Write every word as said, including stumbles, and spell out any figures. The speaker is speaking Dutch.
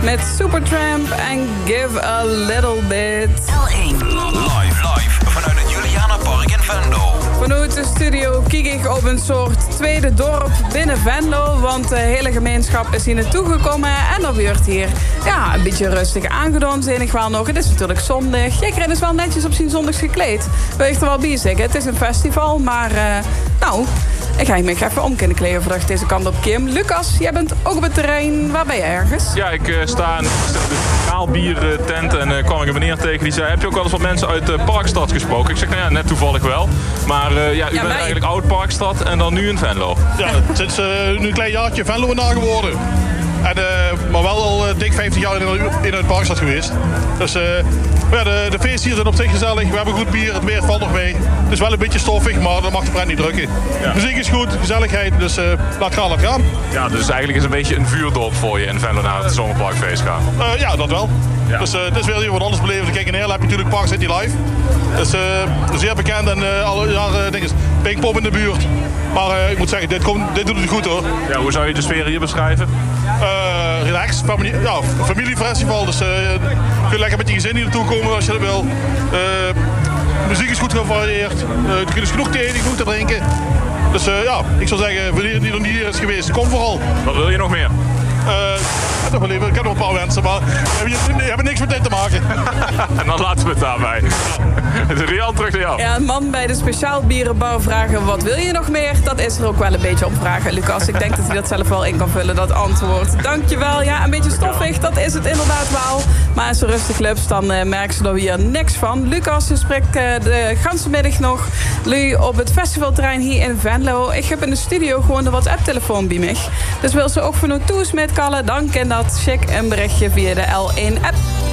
met Supertramp en Give a Little Bit. L één. Live, live vanuit het Julianapark in Venlo. Vanuit de studio kijk ik op een soort tweede dorp binnen Venlo. Want de hele gemeenschap is hier naartoe gekomen. En er wordt hier ja, een beetje rustig aangedaan, zeg ik wel nog. Het is natuurlijk zondag. Jij krijgt dus wel netjes op zijn zondags gekleed. Wil je er wel bij zeggen? Het is een festival, maar uh, nou... Ik ga je me even om kunnen kleden voordat ik deze kant op Kim. Lucas, jij bent ook op het terrein. Waar ben je ergens? Ja, ik uh, sta in de kaalbiertent en uh, kwam ik een meneer tegen die zei... heb je ook wel eens wat mensen uit uh, Parkstad gesproken? Ik zeg, nou ja, net toevallig wel. Maar uh, ja, u ja, bent wij... eigenlijk oud Parkstad en dan nu in Venlo. Ja, sinds uh, nu een klein jaartje Venlo na geworden. En, uh, maar wel al uh, dik vijftig jaar in, in het Parkstad geweest. Dus uh, ja, de, de feesten hier zijn op zich gezellig. We hebben goed bier, het weer valt nog mee. Het is wel een beetje stoffig, maar dat mag de pret niet drukken. Ja. Muziek is goed, gezelligheid, dus uh, laat gaan, laat gaan. Ja, dus eigenlijk is het een beetje een vuurdorp voor je in Venlo naar het zomerparkfeest gaan. Uh, ja, dat wel. Ja. Dus uh, het is weer hier wat anders beleven. Kijk, in Heerlen heb je natuurlijk Park City Live. Dat is uh, zeer bekend en uh, alle jaren uh, dingen. Pinkpop in de buurt. Maar uh, ik moet zeggen, dit, komt, dit doet het goed hoor. Ja, hoe zou je de sfeer hier beschrijven? Uh, relax, familie, ja, familiefestival. Dus uh, je kunt lekker met je gezin hier naartoe komen als je dat wil. Uh, muziek is goed gevarieerd. Uh, er is genoeg te eten, genoeg te drinken. Dus uh, ja, ik zou zeggen, voor iedereen die nog niet hier is geweest, kom vooral. Wat wil je nog meer? Uh, toch wel even, ik heb nog een paar wensen, maar die hebben niks met dit te maken. En dan laten we het daarbij. Rian, terug naar jou. Ja, een man bij de speciaal bierenbar vragen wat wil je nog meer? Dat is er ook wel een beetje om vragen, Lucas. Ik denk dat hij dat zelf wel in kan vullen, dat antwoord. Dankjewel. Ja, een beetje stoffig, dat is het inderdaad wel. Maar als ze rustig clubs, dan uh, merken ze er hier niks van. Lucas, je spreekt uh, de ganse middag nog Lu op het festivalterrein hier in Venlo. Ik heb in de studio gewoon de WhatsApp-telefoon bij mij. Dus wil ze ook van een toes met kallen, dan kan dat. Check een berichtje via de L één app.